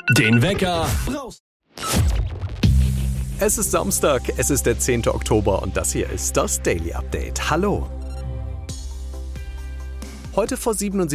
Den Wecker brauchst. Es ist Samstag, es ist der 10. Oktober und das hier ist das Daily Update. Hallo! Heute vor 77